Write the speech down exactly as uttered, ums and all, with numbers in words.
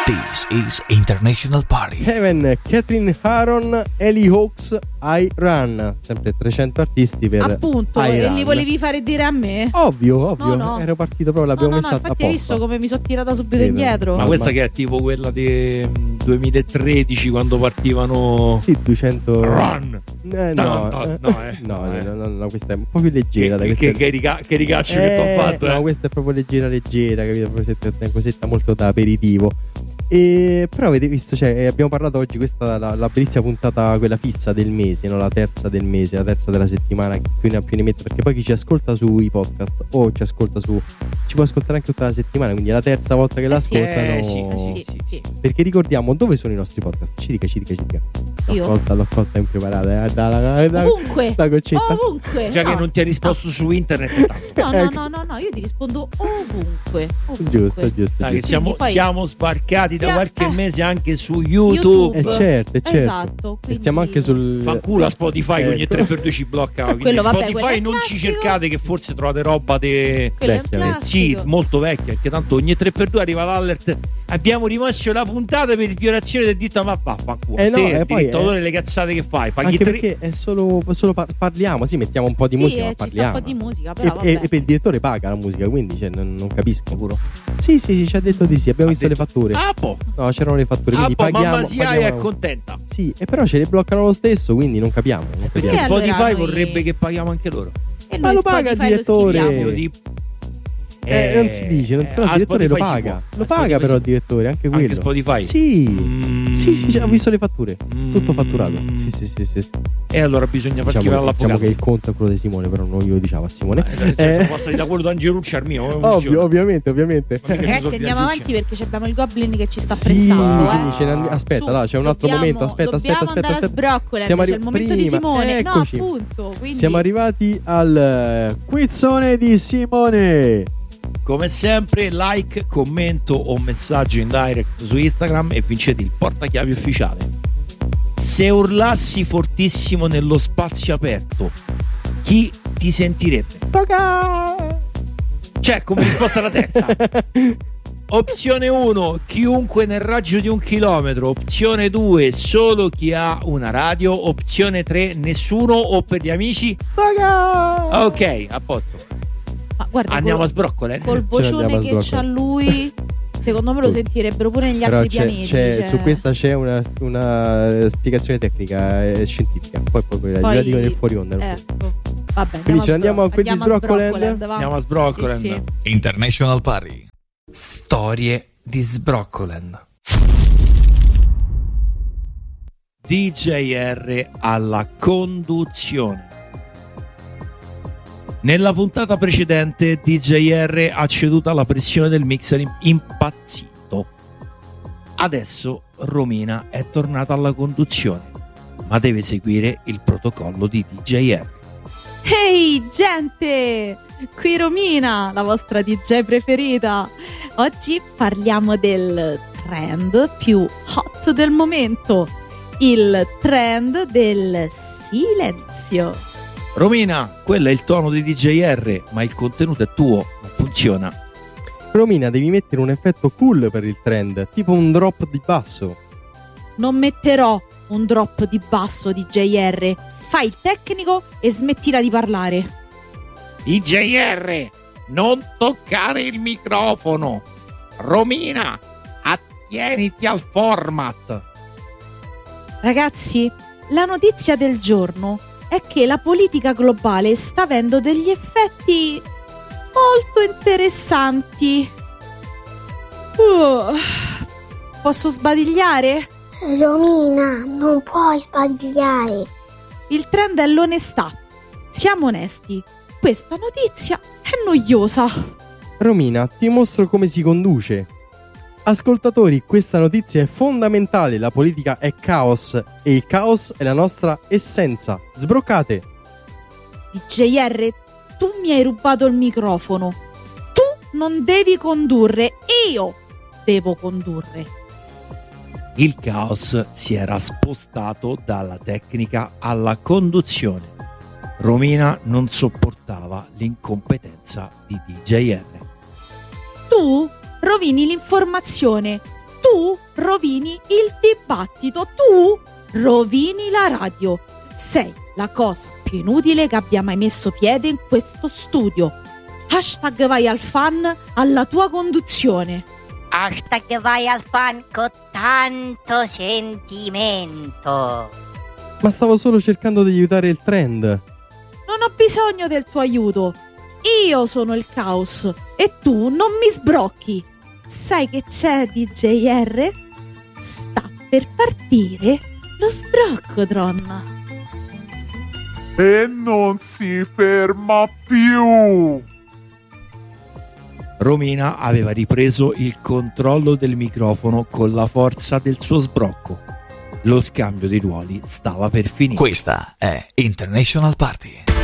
This is International Party. Kevin, Catherine Haron, Ellie Hawks, I Run. Sempre trecento artisti per appunto, I e Run. li volevi fare dire a me? Ovvio, ovvio. No, no. Ero partito proprio, l'abbiamo no, no, messa no, infatti apposta. hai visto come mi sono tirata subito Vedo. indietro? Ma Ma- questa ma- che è tipo quella del duemilatredici, quando partivano Sì, duecento. Run. Eh, no, No, no, eh, no, eh. no, Eh. no, no, no, questa è un po' più leggera. da Che, queste- che, che, riga- che ricaccio che Eh, ti ho fatto, eh. No, questa è proprio leggera, leggera, capito? Proprio se- una cosetta molto da aperitivo. E però avete visto, cioè, eh, abbiamo parlato oggi, questa la, la bellissima puntata, quella fissa del mese, no? La terza del mese, la terza della settimana, che più ne ha più ne mette, perché poi chi ci ascolta sui podcast o ci ascolta su, ci può ascoltare anche tutta la settimana, quindi è la terza volta che Eh sì, l'ascoltano. eh sì, eh sì, sì, sì. Perché ricordiamo dove sono i nostri podcast. Ci dica, ci dica, ci dica. L'ho Io? colta, l'ho colta impreparata, eh, da, da, da, Ovunque, la goccetta. ovunque. Già no. che non ti ha risposto su internet, tanto. No, no, Ecco. no, no, no, io ti rispondo ovunque. ovunque. Giusto, giusto, Dai, che giusto. siamo, poi- siamo sbarcati da Sia- qualche eh. mese anche su YouTube. Eh certo, eh certo. Esatto, E quindi- siamo anche sul Fanculo a Spotify, che ogni Ecco. tre per due ci blocca. Quindi quello, vabbè, quello Spotify è non ci classico. cercate, che forse trovate roba de... Quello è un Vecchia, vecchia. Sì, classico. molto vecchia, perché tanto ogni tre per due arriva l'alert. Abbiamo rimosso la puntata per violazione del diritto, ma vaffanculo. Eh no, te, e poi dittatore, è- le cazzate che fai. Paghi Anche tre... perché è solo, solo par- parliamo, sì, mettiamo un po' di Sì, musica, eh, ma ci sta parliamo. un po' di musica, però E, vabbè. e- e per il direttore paga la musica, quindi cioè, non, non capisco. Sicuro? Sì, sì, sì, ci ha detto di sì, abbiamo Ha visto detto- le fatture. Ah, boh. No, c'erano le fatture, Ah, quindi boh, paghiamo. mamma sia paghiamo è la- contenta. Sì, e però ce le bloccano lo stesso, quindi non capiamo. Non capiamo. Perché allora Spotify noi- vorrebbe che paghiamo anche loro. E Ma noi lo paga il Spotify lo direttore. schiviamo. Eh, Di- Eh, non si dice, non- eh, però il a direttore lo Spotify si paga. può. Lo A paga Spotify però si il direttore, anche quello. Anche Spotify? Sì. Mm. Sì, sì, sì, ho visto le fatture. Mm. Tutto fatturato. Sì, sì, sì, sì, sì. E allora bisogna far Diciamo, scrivere diciamo all'avvocato. che il conto è quello di Simone, però non glielo diciamo a Simone. Eh, Eh, sono passati da quello d'Angelucci al mio. come ovvio, funziona? ovviamente, ovviamente. Ma mica- Ragazzi, andiamo Giuccia. avanti perché abbiamo il Goblin che ci sta Sì, pressando. quindi eh. ce ne and- aspetta, Su, là, c'è un altro dobbiamo- momento. Aspetta, aspetta, dobbiamo aspetta, andare aspetta. a sbroccola. Siamo C'è arri- il momento di prima, Simone. eccoci. No, appunto. Quindi... Siamo arrivati al eh, quizzone di Simone. Come sempre, like, commento o messaggio in direct su Instagram e vincete il portachiavi ufficiale. Se urlassi fortissimo nello spazio aperto, chi ti sentirebbe? Tocca. Cioè, come risposta alla terza. Opzione uno, chiunque nel raggio di un chilometro. Opzione due, solo chi ha una radio. Opzione tre, nessuno o per gli amici. Tocca. Ok, a posto. Ma guarda, Andiamo col, a sbroccole. col Ce ne vocione andiamo a che sbroccole. c'ha lui, secondo me lo sentirebbero pure negli Però altri c'è, pianeti. c'è- cioè. su questa c'è una, una eh, spiegazione tecnica e scientifica. Poi poi la, Poi- la dico nel fuori onda. Ecco. Vabbè, Quindi ce ne andiamo a Sbro- quelli andiamo a Sbroccoland? Sbroccoland, va. Andiamo a Sbroccoland. Sì, sì. International Party. Storie di Sbroccoland. D J R alla conduzione. Nella puntata precedente D J R ha ceduto alla pressione del mixer im- impazzito. Adesso Romina è tornata alla conduzione, ma deve seguire il protocollo di D J R. Ehi gente, qui Romina, la vostra D J preferita. Oggi parliamo del trend più hot del momento, il trend del silenzio. Romina, quello è il tono di D J R, ma il contenuto è tuo, non funziona. Romina, devi mettere un effetto cool per il trend, tipo un drop di basso. Non metterò un drop di basso D J R. Fai il tecnico e smettila di parlare. D J R, non toccare il microfono. Romina, attieniti al format. Ragazzi, la notizia del giorno è che la politica globale sta avendo degli effetti molto interessanti. Uh, posso sbadigliare? Romina, non puoi sbagliare. Il trend è l'onestà. Siamo onesti. Questa notizia è noiosa. Romina, ti mostro come si conduce. Ascoltatori, questa notizia è fondamentale. La politica è caos e il caos è la nostra essenza. Sbroccate. D J R, tu mi hai rubato il microfono. Tu non devi condurre, io devo condurre. Il caos si era spostato dalla tecnica alla conduzione. Romina non sopportava l'incompetenza di D J R. Tu rovini l'informazione. Tu tu rovini il dibattito, tu rovini la radio. Sei la cosa più inutile che abbia mai messo piede in questo studio. Hashtag vai al fan alla tua conduzione. Hashtag vai al fan con tanto sentimento. Ma stavo solo cercando di aiutare il trend. Non ho bisogno del tuo aiuto. Io sono il caos e tu non mi sbrocchi. Sai che c'è, D J R? Sta per partire lo sbroccodron. E non si ferma più. Romina aveva ripreso il controllo del microfono con la forza del suo sbrocco. Lo scambio di ruoli stava per finire. Questa è International Party.